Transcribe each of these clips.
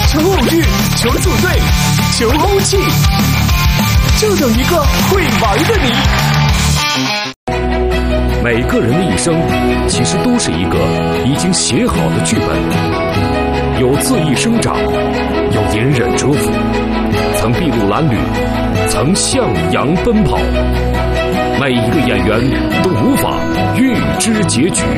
求偶遇，求组队，求欧气，就等一个会玩的你。 每个人的一生，其实都是一个已经写好的剧本，有恣意生长，有隐忍蛰伏，曾筚路蓝缕，曾向阳奔跑。每一个演员都无法预知结局。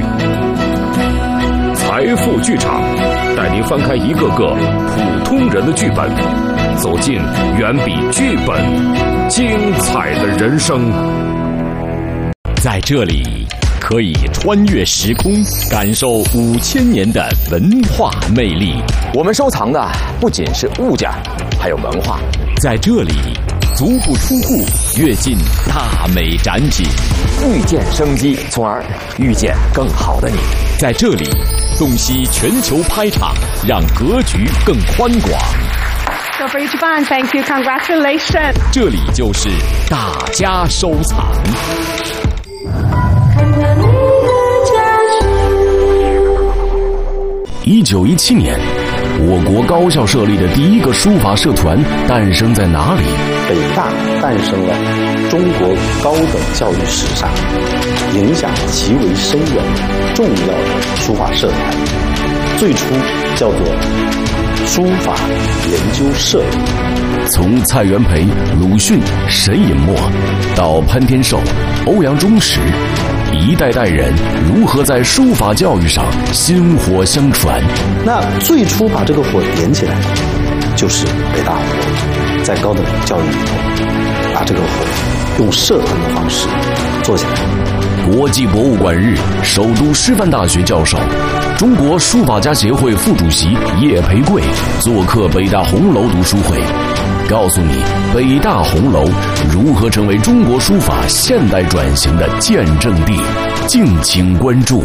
财富剧场带您翻开一个个普通人的剧本，走进远比剧本精彩的人生。 在这里可以穿越时空，感受5000年的文化魅力。 我们收藏的不仅是物件，还有文化。 在这里足不出户，跃进大美展品， 遇见生机，从而遇见更好的你。 在这里洞悉全球拍场，让格局更宽广。 So for Japan, thank you, congratulations. 这里就是大家收藏。1917年，我国高校设立的第一个书法社团诞生在哪里？ 北大诞生了中国高等教育史上影响极为深远、重要的书法社团，最初叫做书法研究社。 从蔡元培、鲁迅、沈尹默到潘天寿、欧阳中石，一代代人如何在书法教育上薪火相传？ 那最初把这个火点起来，就是北大红楼，在高等教育里头，把这个火用社团的方式做起来。 国际博物馆日，首都师范大学教授、中国书法家协会副主席叶培贵做客北大红楼读书会，告诉你北大红楼如何成为中国书法现代转型的见证地。敬请关注。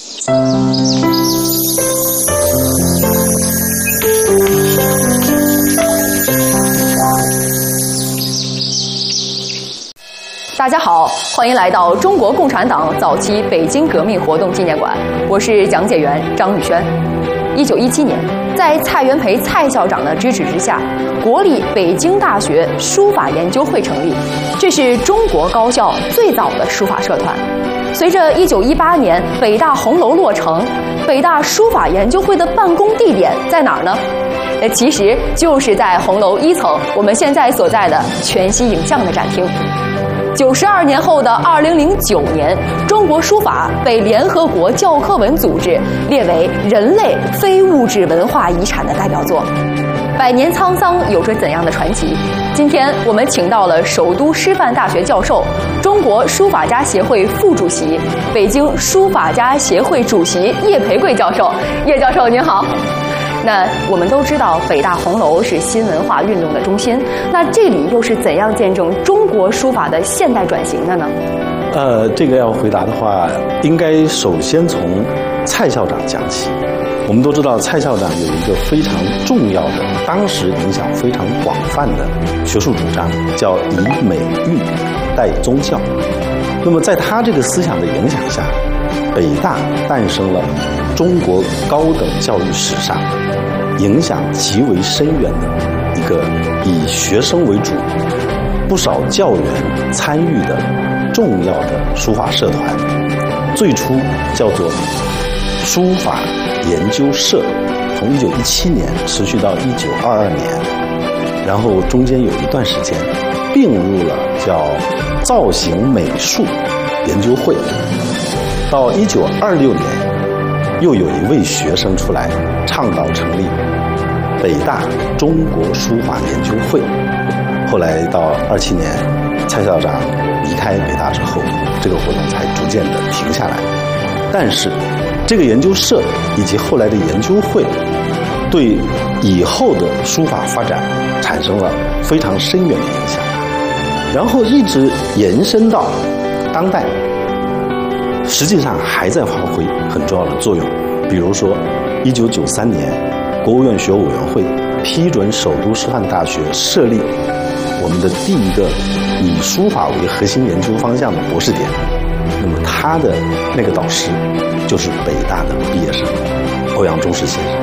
大家好，欢迎来到中国共产党早期北京革命活动纪念馆，我是讲解员张玉轩。1917年，在蔡元培蔡校长的支持之下，国立北京大学书法研究会成立，这是中国高校最早的书法社团。随着1918年北大红楼落成，北大书法研究会的办公地点在哪儿呢？其实就是在红楼1层，我们现在所在的全息影像的展厅。92年后的2009年，中国书法被联合国教科文组织列为人类非物质文化遗产的代表作。百年沧桑有着怎样的传奇？今天我们请到了首都师范大学教授、中国书法家协会副主席、北京书法家协会主席叶培贵教授。叶教授您好。那我们都知道北大红楼是新文化运动的中心，那这里又是怎样见证中国书法的现代转型的呢？ 这个要回答的话，应该首先从蔡校长讲起。我们都知道蔡校长有一个非常重要的，当时影响非常广泛的学术主张，叫以美育代宗教。那么在他这个思想的影响下，北大诞生了中国高等教育史上影响极为深远的一个以学生为主、不少教员参与的重要的书法社团，最初叫做书法研究社，从1917年持续到1922年，然后中间有一段时间并入了叫造型美术研究会。到1926年，又有一位学生出来倡导成立北大中国书法研究会。后来到27年，蔡校长离开北大之后，这个活动才逐渐的停下来。但是这个研究社以及后来的研究会，对以后的书法发展产生了非常深远的影响，然后一直延伸到当代，实际上还在发挥很重要的作用。比如说1993年国务院学务委员会批准首都师范大学设立我们的第一个以书法为核心研究方向的博士点，那么他的那个导师就是北大的毕业生欧阳中石先生。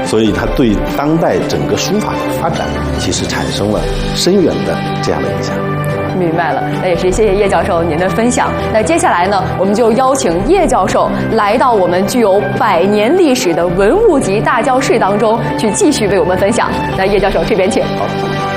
所以它对当代整个书法的发展其实产生了深远的这样的影响。 明白了，那也是谢谢叶教授您的分享。那接下来呢，我们就邀请叶教授来到我们具有100年历史的文物级大教室当中去继续为我们分享。那叶教授这边请。 好。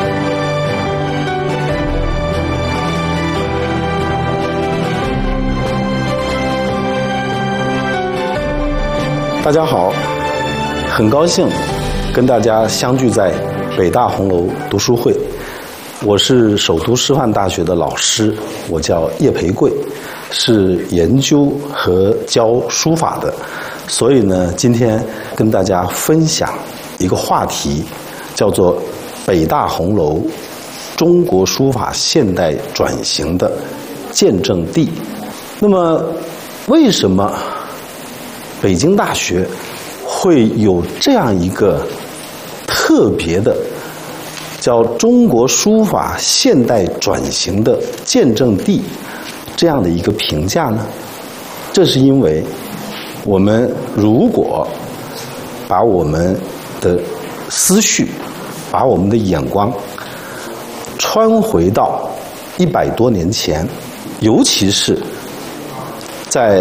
大家好，很高兴跟大家相聚在北大红楼读书会。我是首都师范大学的老师，我叫叶培贵，是研究和教书法的。所以呢，今天跟大家分享一个话题，叫做北大红楼中国书法现代转型的见证地。那么，为什么北京大学会有这样一个特别的叫中国书法现代转型的见证地这样的一个评价呢？这是因为我们如果把我们的思绪，把我们的眼光穿回到100多年前，尤其是在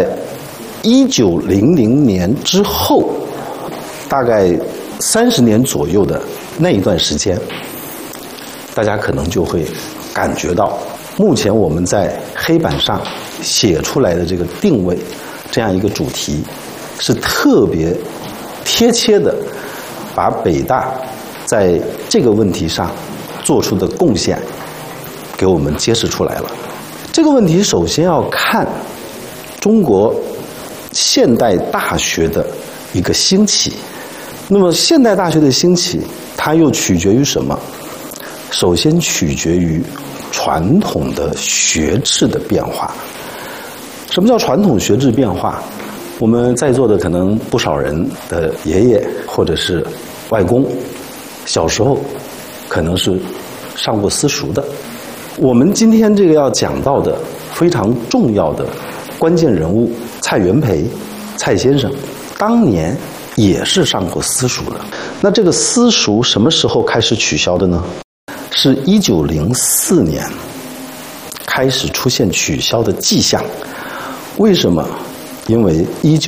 1900年之后，大概30年左右的那一段时间，大家可能就会感觉到，目前我们在黑板上写出来的这个定位，这样一个主题，是特别贴切的，把北大在这个问题上做出的贡献，给我们揭示出来了。这个问题首先要看中国现代大学的一个兴起。那么现代大学的兴起，它又取决于什么？首先取决于传统的学制的变化。什么叫传统学制变化？我们在座的可能不少人的爷爷或者是外公，小时候可能是上过私塾的。我们今天这个要讲到的非常重要的关键人物蔡元培，蔡先生，当年也是上过私塾的。那这个私塾什么时候开始取消的呢？是1904年开始出现取消的迹象。为什么？因为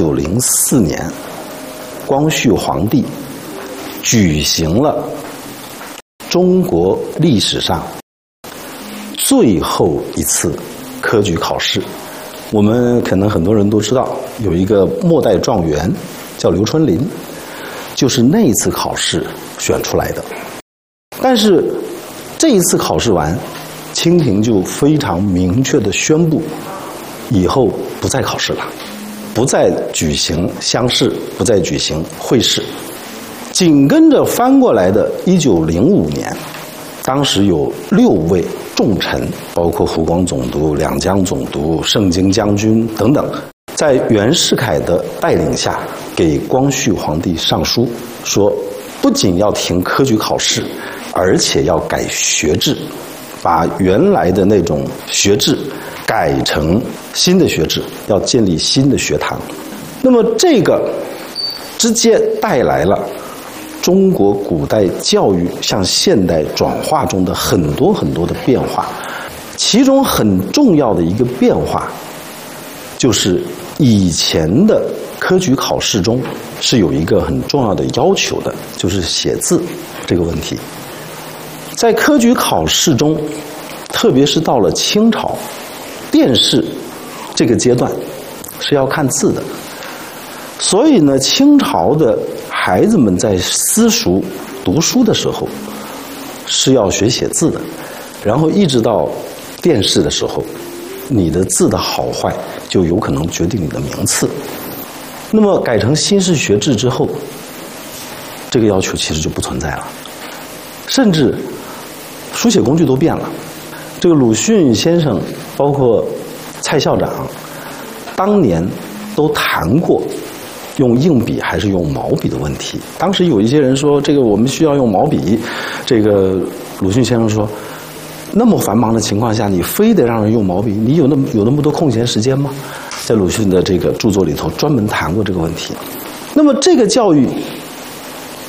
1904年光绪皇帝举行了中国历史上最后一次科举考试。我们可能很多人都知道，有一个末代状元叫刘春霖，就是那一次考试选出来的。但是这一次考试完，清廷就非常明确地宣布，以后不再考试了，不再举行乡试，不再举行会试。紧跟着翻过来的1905年，当时有6位重臣，包括湖广总督、两江总督、盛京将军等等，在袁世凯的带领下，给光绪皇帝上书，说不仅要停科举考试，而且要改学制，把原来的那种学制改成新的学制，要建立新的学堂。那么这个直接带来了中国古代教育向现代转化中的很多的变化。其中很重要的一个变化，就是以前的科举考试中是有一个很重要的要求的，就是写字这个问题。在科举考试中，特别是到了清朝殿试这个阶段，是要看字的。所以呢，清朝的孩子们在私塾读书的时候是要学写字的，然后一直到殿试的时候，你的字的好坏就有可能决定你的名次。那么改成新式学制之后，这个要求其实就不存在了，甚至书写工具都变了。这个鲁迅先生包括蔡校长当年都谈过用硬笔还是用毛笔的问题。当时有一些人说这个我们需要用毛笔，这个鲁迅先生说，那么繁忙的情况下，你非得让人用毛笔，你有那么多空闲时间吗？在鲁迅的这个著作里头专门谈过这个问题。那么这个教育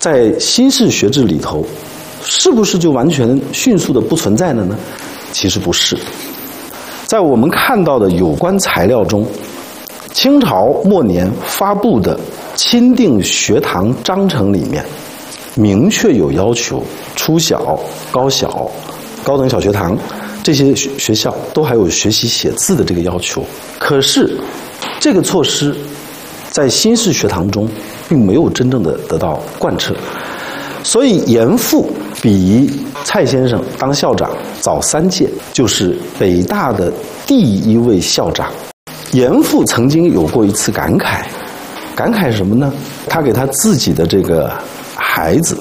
在新式学制里头，是不是就完全迅速的不存在了呢？其实不是。在我们看到的有关材料中，清朝末年发布的钦定学堂章程里面，明确有要求，初小、高小、高等小学堂这些学校都还有学习写字的这个要求。可是这个措施在新式学堂中并没有真正的得到贯彻，所以严复比蔡先生当校长早3届，就是北大的第一位校长。严复曾经有过一次感慨是什么呢？他给他自己的这个孩子